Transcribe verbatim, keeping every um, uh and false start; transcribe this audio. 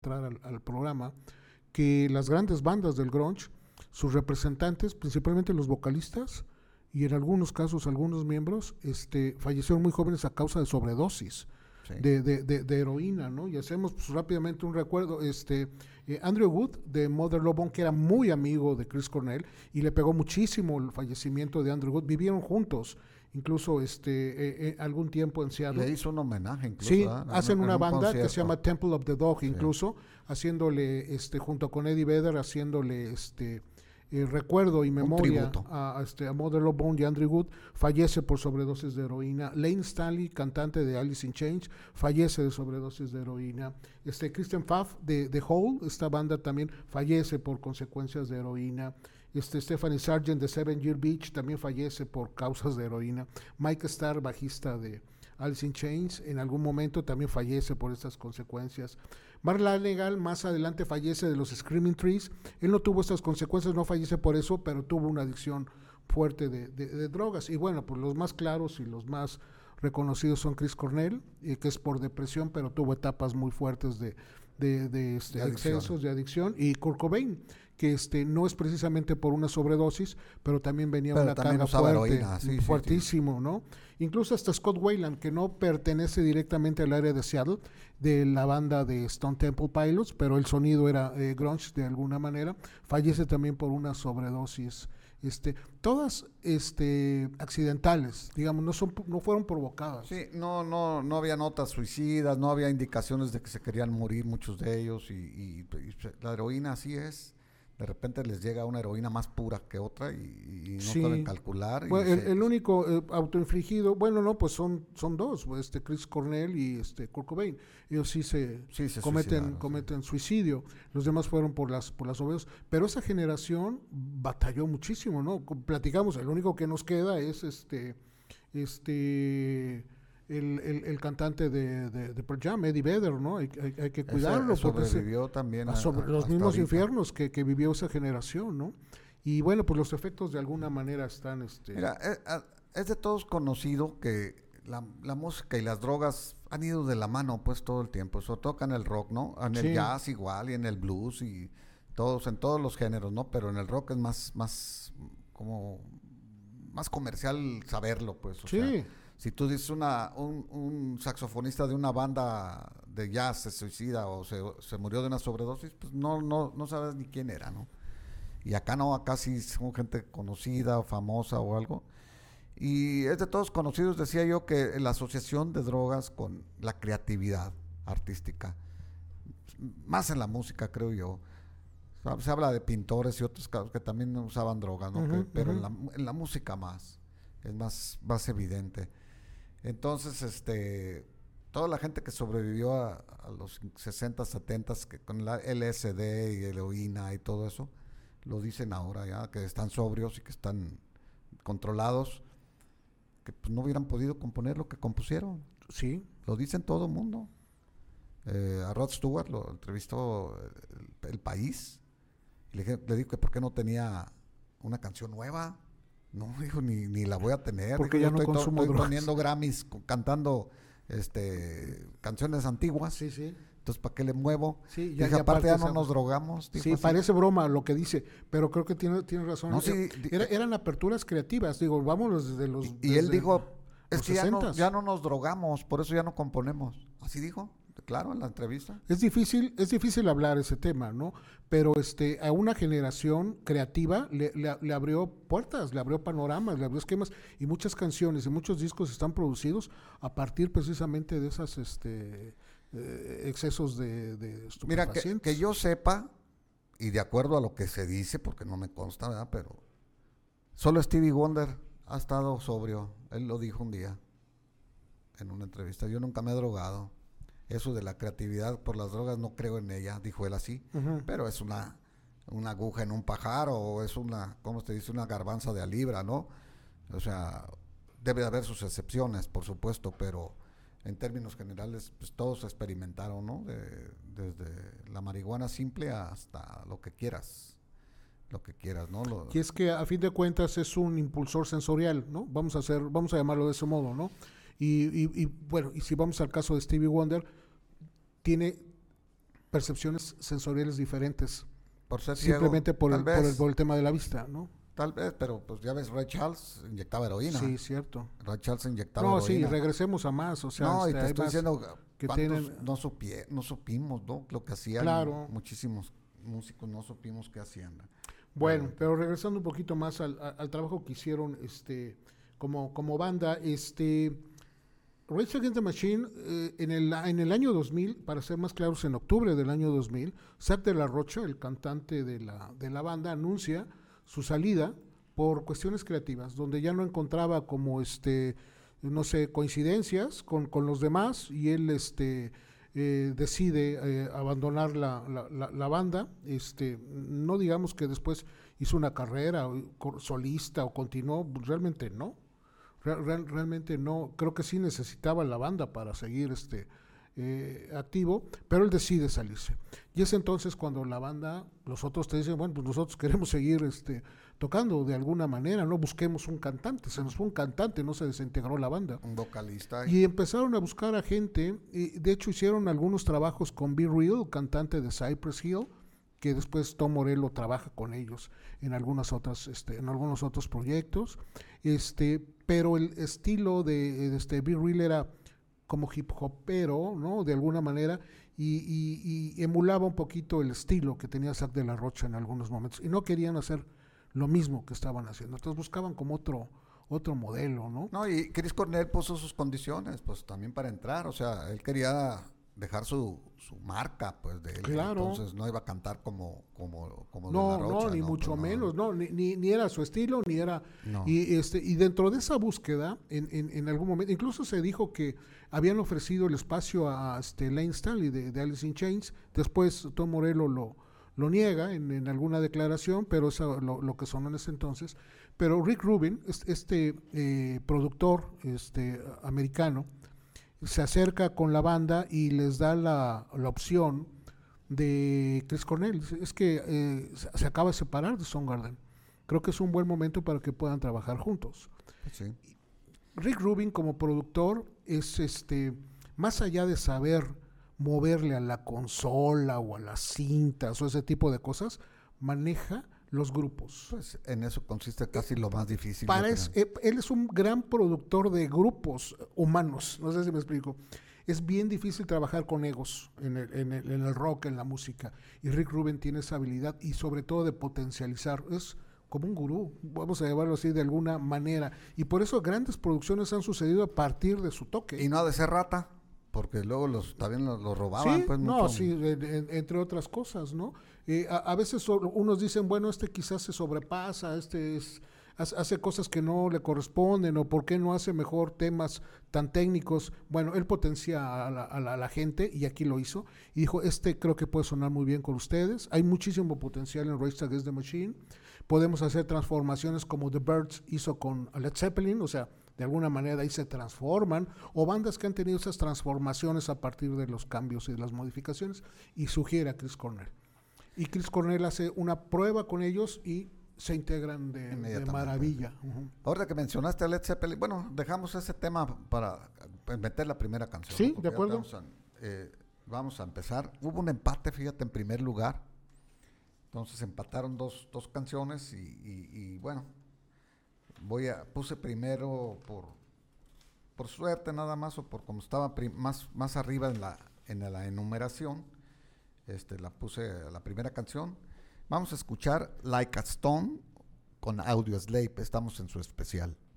entrar al, al programa, que las grandes bandas del grunge, sus representantes, principalmente los vocalistas y en algunos casos algunos miembros, este, fallecieron muy jóvenes a causa de sobredosis. Sí. De, de, de, de heroína, ¿no? Y hacemos pues, rápidamente un recuerdo, este, eh, Andrew Wood de Mother Love Bone, que era muy amigo de Chris Cornell, y le pegó muchísimo el fallecimiento de Andrew Wood, vivieron juntos, incluso este eh, eh, algún tiempo en Seattle. Le hizo un homenaje incluso. Sí, ¿eh? hacen en, una en un banda concierto. que se llama Temple of the Dog, sí. incluso, haciéndole, este, junto con Eddie Vedder, haciéndole este Eh, recuerdo y memoria a, a, este, a Mother Love Bone y Andrew Wood. Fallece por sobredosis de heroína. Lane Stanley, cantante de Alice in Chains, fallece de sobredosis de heroína. Este, Christian Pfaff de The Hole, esta banda también fallece por consecuencias de heroína. Este, Stephanie Sargent de Seven Year Beach también fallece por causas de heroína. Mike Starr, bajista de Alice in Chains, en algún momento también fallece por estas consecuencias. Mark Lanegan más adelante fallece de los Screaming Trees. Él no tuvo estas consecuencias, no fallece por eso, pero tuvo una adicción fuerte de, de, de drogas. Y bueno, pues los más claros y los más reconocidos son Chris Cornell, eh, que es por depresión, pero tuvo etapas muy fuertes de, de, de, este, de excesos, de adicción. Y Kurt Cobain, que este, no es precisamente por una sobredosis, pero también venía pero una también carga fuerte, heroína, sí, fuertísimo, sí, sí. ¿no? Incluso hasta Scott Weiland, que no pertenece directamente al área de Seattle, de la banda de Stone Temple Pilots, pero el sonido era eh, grunge de alguna manera, fallece también por una sobredosis. Este, todas este, accidentales, digamos, no son, no fueron provocadas. Sí, no, no, no había notas suicidas, no había indicaciones de que se querían morir muchos de ellos y, y, y la heroína así es. De repente les llega una heroína más pura que otra y, y no sí. pueden calcular. Bueno, y el, se, el único eh, autoinfligido, bueno, no, pues son son dos, este Chris Cornell y este Kurt Cobain. Ellos sí se, sí, se cometen cometen sí. suicidio. Los demás fueron por las por las obras. Pero esa generación batalló muchísimo, ¿no? Platicamos, el único que nos queda es este este El, el, el cantante de, de, de Pearl Jam, Eddie Vedder, ¿no? Hay, hay, hay que cuidarlo. Ese, porque sobrevivió se, también a, sobre a, los mismos ahorita. infiernos que, que vivió esa generación, ¿no? Y bueno, pues los efectos de alguna manera están... Este... Mira, es, es de todos conocido que la, la música y las drogas han ido de la mano pues todo el tiempo, sobre todo acá en el rock, ¿no? En el sí. jazz igual y en el blues y todos, en todos los géneros, ¿no? Pero en el rock es más, más como, más comercial saberlo, pues, o sí. sea... Si tú dices una, un, un saxofonista de una banda de jazz se suicida o se, se murió de una sobredosis, pues no, no, no sabes ni quién era, ¿no? Y acá no, acá sí son gente conocida o famosa o algo. Y es de todos conocidos, decía yo, que la asociación de drogas con la creatividad artística, más en la música, creo yo. Se habla de pintores y otros que también usaban drogas, ¿no? Uh-huh, que, pero uh-huh. en, la, en la música más, es más, más evidente. Entonces, este, toda la gente que sobrevivió a, a los sesenta, setenta, que con la L S D y heroína y todo eso, lo dicen ahora ya, que están sobrios y que están controlados, que pues, no hubieran podido componer lo que compusieron. Sí. Lo dicen todo el mundo. Eh, a Rod Stewart lo entrevistó el, el País, y le, le dijo que por qué no tenía una canción nueva. No, dijo, ni, ni la voy a tener. Porque dijo, ya no estoy, consumo estoy drogas. poniendo Grammys, cantando este, canciones antiguas. Sí, sí. Entonces, ¿para qué le muevo? Sí, ya, dije, aparte ya no nos drogamos. Sí, así. Parece broma lo que dice, pero creo que tiene, tiene razón. No, sí, Era, eran aperturas creativas, digo, vámonos desde los... Y, y él dijo, es que ya no, ya no nos drogamos, por eso ya no componemos. Así dijo. Claro, en la entrevista. Es difícil, es difícil hablar ese tema, ¿no? Pero este, a una generación creativa le, le, le abrió puertas, le abrió panoramas, le abrió esquemas, y muchas canciones y muchos discos están producidos a partir precisamente de esas este, eh, excesos de, de estupefacientes. Mira, que, que yo sepa, y de acuerdo a lo que se dice, porque no me consta, ¿verdad? Pero solo Stevie Wonder ha estado sobrio. Él lo dijo un día en una entrevista. Yo nunca me he drogado. Eso de la creatividad por las drogas no creo en ella, dijo él así, uh-huh. pero es una, una aguja en un pajar o es una, ¿cómo se dice? Una garbanza de a libra, ¿no? O sea, debe de haber sus excepciones, por supuesto, pero en términos generales, pues todos experimentaron, ¿no? De, desde la marihuana simple hasta lo que quieras, lo que quieras, ¿no? Lo, y es que a fin de cuentas es un impulsor sensorial, ¿no? Vamos a hacer, vamos a llamarlo de ese modo, ¿no? Y, y, y bueno, y si vamos al caso de Stevie Wonder, tiene percepciones sensoriales diferentes. Por ser simplemente ciego, por, el, vez, por, el, por el tema de la vista, ¿no? Tal vez, pero pues ya ves, Ray Charles inyectaba heroína. Sí, cierto. Ray Charles inyectaba no, heroína. No, sí, regresemos a más, o sea, no, este, y te estoy diciendo que tienen... no, supie, no supimos, ¿no? Lo que hacían claro. muchísimos músicos, no supimos qué hacían. Bueno, bueno, pero regresando un poquito más al, al trabajo que hicieron este como, como banda, este Rage Against the Machine, eh, en, el, en el año dos mil, para ser más claros, en octubre del año dos mil, Zack de la Rocha, el cantante de la, de la banda, anuncia su salida por cuestiones creativas, donde ya no encontraba como, este, no sé, coincidencias con, con los demás, y él este, eh, decide eh, abandonar la, la, la, la banda. Este, no digamos que después hizo una carrera solista o continuó, realmente no. Real, realmente no, creo que sí necesitaba la banda para seguir este eh, activo, pero él decide salirse. Y es entonces cuando la banda, los otros te dicen, bueno, pues nosotros queremos seguir este tocando de alguna manera, no busquemos un cantante, se nos fue un cantante, no se desintegró la banda. Un vocalista. Y empezaron a buscar a gente, y de hecho hicieron algunos trabajos con Be Real, cantante de Cypress Hill, que después Tom Morello trabaja con ellos en algunas otras, este, en algunos otros proyectos, este, pero el estilo de, de este Be Real era como hip hopero, ¿no? De alguna manera, y, y, y emulaba un poquito el estilo que tenía Zack de la Rocha en algunos momentos, y no querían hacer lo mismo que estaban haciendo, entonces buscaban como otro, otro modelo, ¿no? No, y Chris Cornell puso sus condiciones, pues también para entrar, o sea, él quería dejar su, su marca, pues, de él. Claro. Entonces no iba a cantar como como como no, de la Rocha, no, ni no, mucho pues, menos, no, ni, ni, ni era su estilo, ni era... No. Y, este, y dentro de esa búsqueda, en, en, en algún momento, incluso se dijo que habían ofrecido el espacio a este, Lane Stanley de, de Alice in Chains, después Tom Morello lo, lo niega en, en alguna declaración, pero eso lo, lo que sonó en ese entonces. Pero Rick Rubin, este eh, productor este, americano, se acerca con la banda y les da la, la opción de Chris Cornell. Es que eh, se acaba de separar de Soundgarden. Creo que es un buen momento para que puedan trabajar juntos. Sí. Rick Rubin como productor es este más allá de saber moverle a la consola o a las cintas o ese tipo de cosas, maneja los grupos. Pues en eso consiste casi lo más difícil. Para es, él es un gran productor de grupos humanos, no sé si me explico. Es bien difícil trabajar con egos en el, en, el, en el rock, en la música, y Rick Rubin tiene esa habilidad y sobre todo de potencializar. Es como un gurú, vamos a llevarlo así de alguna manera, y por eso grandes producciones han sucedido a partir de su toque. Y no ha de ser rata, porque luego los también los, los robaban. Sí, pues, no, mucho. sí, en, en, entre otras cosas, ¿no? Eh, a, a veces so, unos dicen, bueno, este quizás se sobrepasa, este es, hace, hace cosas que no le corresponden, o por qué no hace mejor temas tan técnicos. Bueno, él potencia a la, a la, a la gente, y aquí lo hizo, y dijo, este creo que puede sonar muy bien con ustedes, hay muchísimo potencial en Rage Against the Machine, podemos hacer transformaciones como The Byrds hizo con Led Zeppelin, o sea, de alguna manera ahí se transforman, o bandas que han tenido esas transformaciones a partir de los cambios y de las modificaciones, y sugiere a Chris Cornell. Y Chris Cornell hace una prueba con ellos y se integran de, de maravilla. Uh-huh. Ahora que mencionaste a Led Zeppelin, bueno, dejamos ese tema para meter la primera canción. Sí, ¿no? de acuerdo. Vamos a, eh, vamos a empezar. Hubo un empate, fíjate, en primer lugar. Entonces empataron dos, dos canciones y, y, y bueno, voy a puse primero por por suerte nada más, o por como estaba prim, más más arriba en la en la enumeración, este la puse la primera canción. Vamos a escuchar Like a Stone con Audioslave, estamos en su especial.